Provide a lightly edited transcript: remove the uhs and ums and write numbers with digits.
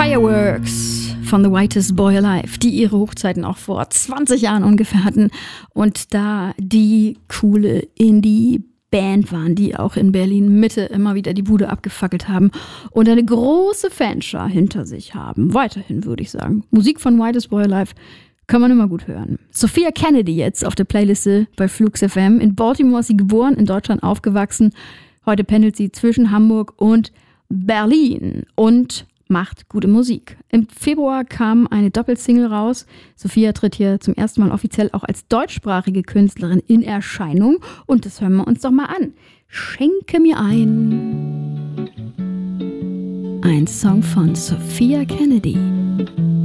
Fireworks von The Whitest Boy Alive, die ihre Hochzeiten auch vor 20 Jahren ungefähr hatten und da die coole Indie-Band waren, die auch in Berlin Mitte immer wieder die Bude abgefackelt haben und eine große Fanschar hinter sich haben. Weiterhin würde ich sagen. Musik von Whitest Boy Alive kann man immer gut hören. Sophia Kennedy jetzt auf der Playliste bei Flux FM. In Baltimore ist sie geboren, in Deutschland aufgewachsen. Heute pendelt sie zwischen Hamburg und Berlin und macht gute Musik. Im Februar kam eine Doppelsingle raus. Sophia tritt hier zum ersten Mal offiziell auch als deutschsprachige Künstlerin in Erscheinung. Und das hören wir uns doch mal an. Schenke mir ein Song von Sophia Kennedy.